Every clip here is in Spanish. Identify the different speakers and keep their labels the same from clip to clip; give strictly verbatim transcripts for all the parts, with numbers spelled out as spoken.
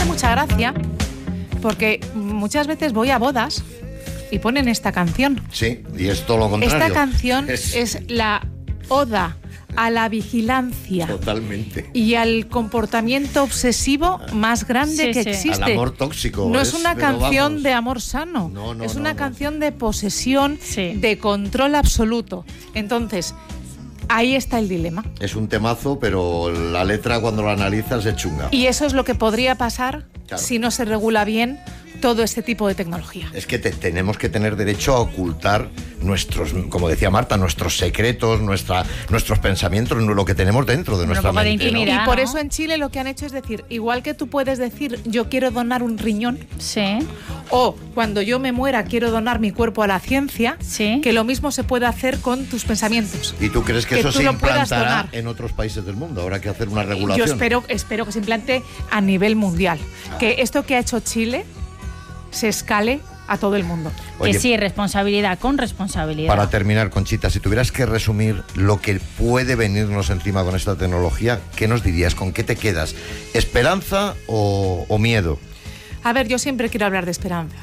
Speaker 1: mucha gracia porque muchas veces voy a bodas y ponen esta canción.
Speaker 2: Sí, y es todo lo contrario.
Speaker 1: Esta canción es,
Speaker 2: es
Speaker 1: la oda a la vigilancia.
Speaker 2: Totalmente.
Speaker 1: Y al comportamiento obsesivo más grande
Speaker 3: sí,
Speaker 1: que
Speaker 3: sí.
Speaker 1: existe.
Speaker 2: Al amor tóxico.
Speaker 1: No es,
Speaker 2: es
Speaker 1: una canción
Speaker 2: vamos.
Speaker 1: de amor sano.
Speaker 2: No, no,
Speaker 1: es
Speaker 2: no,
Speaker 1: una
Speaker 2: no.
Speaker 1: canción de posesión,
Speaker 3: Sí.
Speaker 1: de control absoluto. Entonces, ahí está el dilema.
Speaker 2: Es un temazo, pero la letra cuando la analizas es chunga.
Speaker 1: Y eso es lo que podría pasar
Speaker 2: Claro.
Speaker 1: si no se regula bien todo este tipo de tecnología.
Speaker 2: Es que te, tenemos que tener derecho a ocultar nuestros, como decía Marta, nuestros secretos, nuestra, nuestros pensamientos, lo que tenemos dentro de
Speaker 3: Un
Speaker 2: nuestra
Speaker 3: poco de
Speaker 2: mente, ¿no?
Speaker 3: intimidad.
Speaker 1: Y por
Speaker 3: ¿no?
Speaker 1: eso en Chile lo que han hecho es decir, igual que tú puedes decir yo quiero donar un riñón,
Speaker 3: Sí.
Speaker 1: o cuando yo me muera quiero donar mi cuerpo a la ciencia,
Speaker 3: Sí.
Speaker 1: que lo mismo se puede hacer con tus pensamientos.
Speaker 2: ¿Y tú crees que,
Speaker 1: Que
Speaker 2: eso
Speaker 1: tú
Speaker 2: se
Speaker 1: lo puedas
Speaker 2: implantará
Speaker 1: donar.
Speaker 2: en otros países del mundo? Habrá que hacer una regulación.
Speaker 1: Yo espero, espero que se implante a nivel mundial. Que esto que ha hecho Chile se escale a todo el mundo.
Speaker 2: Oye,
Speaker 3: que sí, responsabilidad con responsabilidad.
Speaker 2: para terminar, Conchita, si tuvieras que resumir lo que puede venirnos encima con esta tecnología, ¿qué nos dirías? ¿Con qué te quedas? ¿Esperanza o, o miedo?
Speaker 1: A ver, yo siempre quiero hablar de esperanza.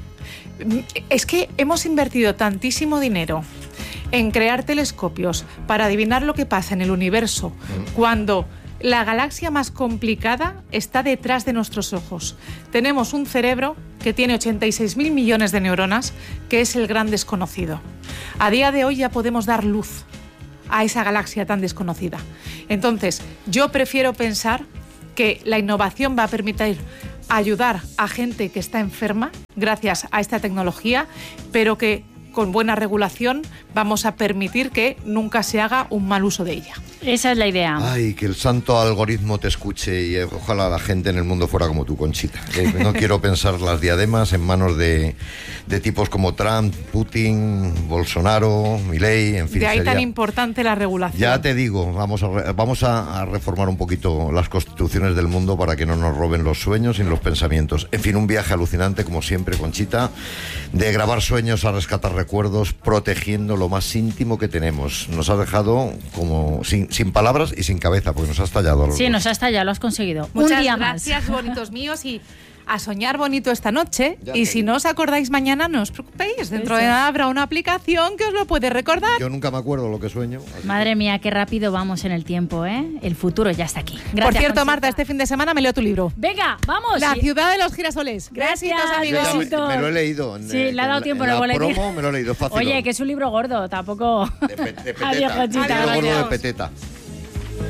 Speaker 1: Es que hemos invertido tantísimo dinero en crear telescopios para adivinar lo que pasa en el universo, cuando la galaxia más complicada está detrás de nuestros ojos. Tenemos un cerebro que tiene ochenta y seis mil millones de neuronas, que es el gran desconocido. A día de hoy ya podemos dar luz a esa galaxia tan desconocida. Entonces, yo prefiero pensar que la innovación va a permitir ayudar a gente que está enferma gracias a esta tecnología, pero que con buena regulación vamos a permitir que nunca se haga un mal uso de ella.
Speaker 3: Esa es la idea.
Speaker 2: Ay, que el santo algoritmo te escuche y eh, ojalá la gente en el mundo fuera como tú, Conchita. Eh, no quiero pensar las diademas en manos de, de tipos como Trump, Putin, Bolsonaro, Milei, en fin.
Speaker 1: De ahí
Speaker 2: sería-
Speaker 1: tan importante la regulación.
Speaker 2: Ya te digo, vamos, a, re- vamos a, a reformar un poquito las constituciones del mundo para que no nos roben los sueños y los pensamientos. En fin, un viaje alucinante, como siempre, Conchita, de grabar sueños a rescatar recuerdos, protegiendo lo más íntimo que tenemos. Nos has dejado como sin, sin palabras y sin cabeza, porque nos has tallado. a los
Speaker 3: Sí,
Speaker 2: dos.
Speaker 3: nos has tallado, lo has conseguido.
Speaker 1: Muchas
Speaker 3: Un día
Speaker 1: gracias,
Speaker 3: más.
Speaker 1: bonitos míos, y a soñar bonito esta noche.
Speaker 2: Ya
Speaker 1: Y
Speaker 2: te
Speaker 1: si
Speaker 2: digo.
Speaker 1: no os acordáis mañana, no os preocupéis. Dentro
Speaker 3: Eso.
Speaker 1: de nada habrá una aplicación que os lo puede recordar.
Speaker 2: Yo nunca me acuerdo lo que sueño. así que-
Speaker 3: Madre mía, qué rápido vamos en el tiempo, ¿eh? El futuro ya está aquí. Gracias,
Speaker 1: Por cierto,
Speaker 3: Conchita.
Speaker 1: Marta, este fin de semana me leo tu libro.
Speaker 3: Venga, vamos.
Speaker 1: La
Speaker 3: Sí.
Speaker 1: ciudad de los girasoles.
Speaker 3: Gracias,
Speaker 1: Besitos,
Speaker 2: Yo
Speaker 1: amigos.
Speaker 2: ya me,
Speaker 3: Besitos.
Speaker 2: me lo he leído. En,
Speaker 3: Sí,
Speaker 2: eh,
Speaker 3: le ha dado
Speaker 2: en-
Speaker 3: tiempo
Speaker 2: en
Speaker 3: el
Speaker 2: la
Speaker 3: boletín.
Speaker 2: promo me lo he leído fácil.
Speaker 3: Oye, que es un libro gordo, tampoco.
Speaker 2: De, pe- de peteta.
Speaker 3: Adiós, Conchita,
Speaker 2: Un libro gordo de
Speaker 1: gracias.
Speaker 2: peteta.